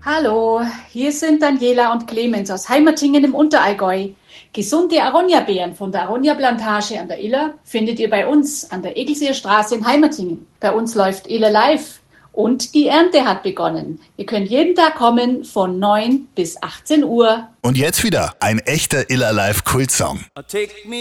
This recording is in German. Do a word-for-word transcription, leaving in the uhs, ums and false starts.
Hallo, hier sind Daniela und Clemens aus Heimertingen im Unterallgäu. Gesunde Aronia-Beeren von der Aronia-Plantage an der Iller findet ihr bei uns an der Egelseer Straße in Heimertingen. Bei uns läuft Iller Live und die Ernte hat begonnen. Ihr könnt jeden Tag kommen von neun bis achtzehn Uhr. Und jetzt wieder ein echter Iller Live Kultsong.